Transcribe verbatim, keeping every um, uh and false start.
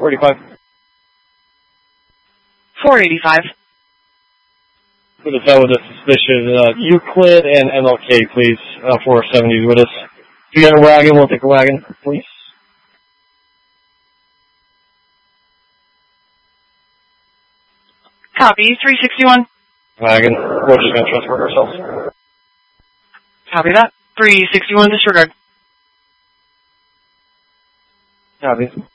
four eighty-five. four eighty-five. Put us out with a suspicion. Uh, Euclid and M L K, please. Uh, four seventy with us. If you got a wagon, we'll take a wagon, please. Copy, three sixty-one. Wagon. We're just going to transport ourselves. Copy that. three sixty-one, disregard. Copy.